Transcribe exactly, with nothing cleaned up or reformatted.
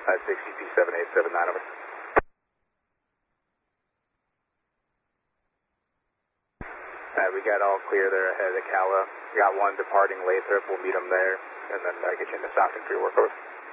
five sixty two seven eight seven nine, over. Uh, we got all clear there ahead of Cala. We got one departing Lathrop. We'll meet them there, and then uh, get you into Stockton for your work, over.